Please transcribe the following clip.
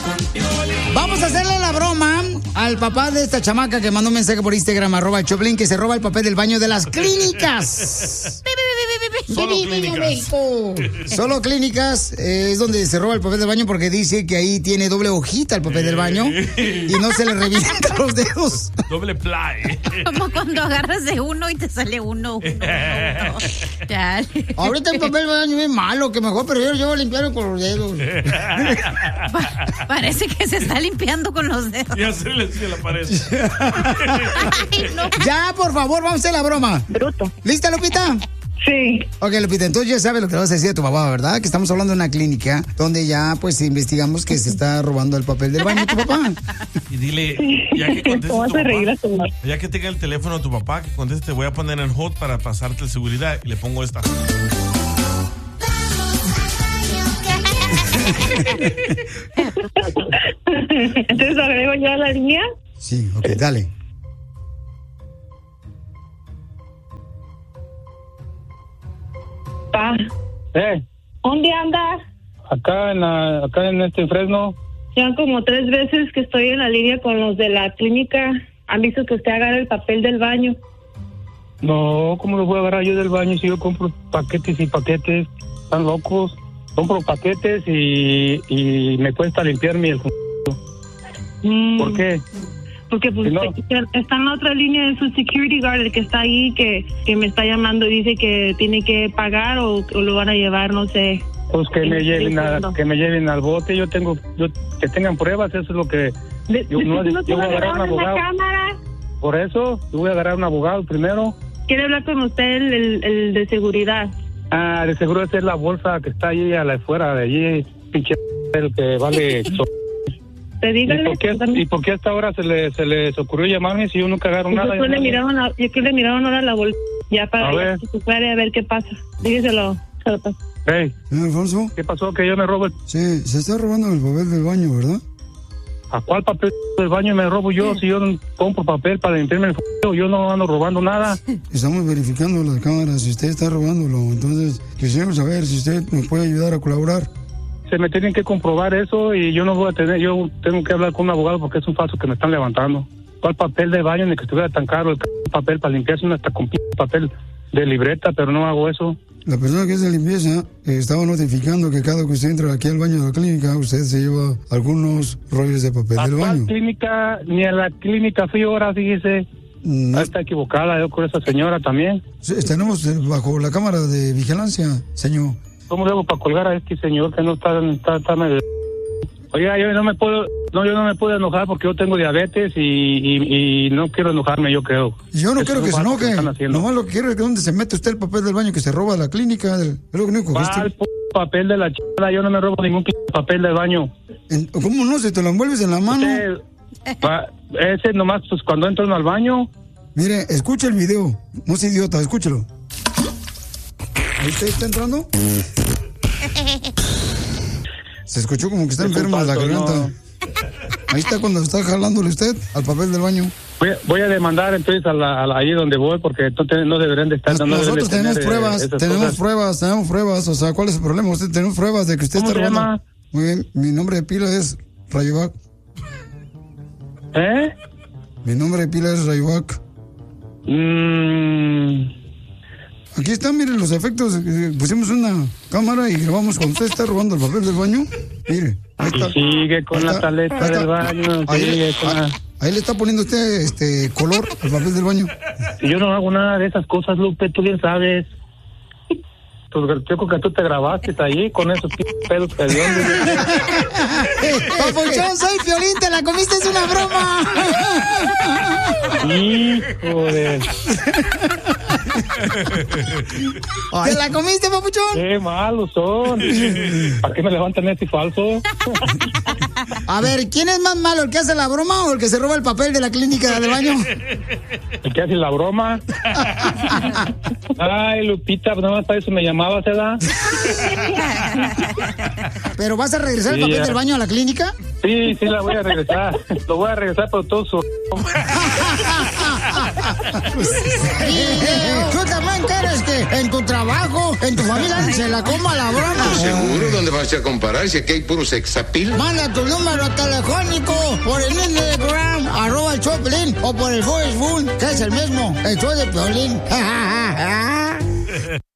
Vamos a hacerle la broma al papá de esta chamaca que mandó un mensaje por Instagram, @Choplin, que se roba el papel del baño de las clínicas. Solo clínicas. Solo clínicas es donde se roba el papel del baño porque dice que ahí tiene doble hojita el papel del baño y no se le revientan los dedos. Doble ply. Como cuando agarras de uno y te sale uno. Dale. Ahorita el papel del baño es malo, que mejor prefiero yo limpiarlo con los dedos. Parece que se está limpiando con los dedos. Ya se le sigue la pared. Ay, no. Ya, por favor, vamos a hacer la broma. Bruto. ¿Lista, Lupita? Sí. Ok, Lupita, entonces ya sabes lo que le vas a decir a tu papá, ¿verdad? Que estamos hablando de una clínica donde ya, pues, investigamos que se está robando el papel del baño de tu papá. Y dile, ya que conteste ¿Cómo tu hace reír a papá, tu mamá? ya que tenga el teléfono de tu papá, que conteste, te voy a poner en hold para pasarte la seguridad y le pongo esta. Entonces agrego ya la línea. Sí, ok, dale. Pa, ¿dónde andas? Acá en este Fresno. Ya como 3 veces que estoy en la línea con los de la clínica. Han visto que usted agarra el papel del baño. No, ¿cómo lo voy a agarrar yo del baño si yo compro paquetes y paquetes? Están locos. Compro paquetes y me cuesta limpiarme el... ¿Por qué? Porque pues, Si no- está en la otra línea de su security guard, el que está ahí, que me está llamando y dice que tiene que pagar o lo van a llevar, no sé. Pues que me Entiendo. lleven al bote. Yo que tengan pruebas, eso es lo que... Yo ¿No voy a agarrar un en la abogado. cámara? Por eso, yo voy a agarrar un abogado primero. Quiere hablar con usted el de seguridad. Ah, de seguro esa es la bolsa que está ahí a la afuera de allí, pinche el que vale... Te dígale. ¿Y por qué hasta ahora se les ocurrió llamarme si yo nunca agarro nada? Yo que le miraron ahora la bolsa. Ya para A ver. que se puede a ver qué pasa. Dígaselo. Se lo paso. Hey, Alfonso. ¿Qué pasó? Que yo me robo Sí, se está robando el papel del baño, ¿verdad? ¿A cuál papel del baño me robo yo? Si yo no compro papel para limpiarme el yo no ando robando nada. Estamos verificando las cámaras si usted está robándolo. Entonces, quisiéramos saber si usted nos puede ayudar a colaborar. Se me tienen que comprobar eso y yo no voy a tener, yo tengo que hablar con un abogado porque es un falso que me están levantando. ¿Cuál papel de baño? Ni que estuviera tan caro el papel para limpiarse, uno hasta con papel de libreta, pero no hago eso. La persona que hace limpieza estaba notificando que cada que usted entra aquí al baño de la clínica, usted se lleva algunos rollos de papel ¿A del cuál baño. clínica? Ni a la clínica fui ahora, fíjese. No, Está equivocada yo con esa señora también. sí, tenemos bajo la cámara de vigilancia, señor. ¿Cómo le hago para colgar a este señor que no está medio... Oiga, yo no me puedo enojar porque yo tengo diabetes y no quiero enojarme, yo creo. Yo no Eso quiero es que lo se malo enoje. están haciendo. Nomás lo que quiero es que donde se mete usted el papel del baño que se roba la clínica. Es lo único que ¿Cuál papel de la chingada? Yo no me robo ningún papel del baño. ¿Cómo no? Si te lo envuelves en la mano. Ese nomás, pues cuando entro al baño. Mire, escucha el video. No sea idiota, escúchalo. ¿Ahí está entrando? Se escuchó como que está Es un enferma de la falso, garganta. no. Ahí está cuando está jalándole usted al papel del baño. Voy a demandar entonces ahí donde voy porque no deberían de estar... Nosotros tenemos pruebas. O sea, ¿cuál es el problema? Usted tenemos pruebas de que usted ¿Cómo está se robando. llama? Muy bien, mi nombre de pila es Rayovac. ¿Eh? Mi nombre de pila es Rayovac. Aquí están, miren los efectos. Pusimos una cámara y grabamos cuando usted está robando el papel del baño. Mire, ahí está. Sigue con la taleta del baño. Ahí le está poniendo usted color al papel del baño. Yo no hago nada de esas cosas, Lupe, tú bien sabes. Yo creo que tú te grabaste ahí con esos pelos pediondos. Papuchón, soy Piolín, te la comiste, es una broma. Hijo de... ¿Te la comiste, papuchón? Qué malos son. ¿Para qué me levantan este falso? A ver, ¿quién es más malo, el que hace la broma o el que se roba el papel de la clínica del baño? ¿El que hace la broma? Ay, Lupita, nada más para eso me llamabas, ¿verdad? ¿Pero vas a regresar el papel del baño a la clínica? Sí, la voy a regresar. Lo voy a regresar por todo su... ¿Tú también quieres que en tu trabajo, en tu familia, se la coma la broma? ¿Seguro? ¿Dónde vas a comparar si aquí hay puro sexapil? Manda tu número telefónico por el Instagram, @el show de Piolín, o por el Facebook, que es el mismo, el show de Piolín.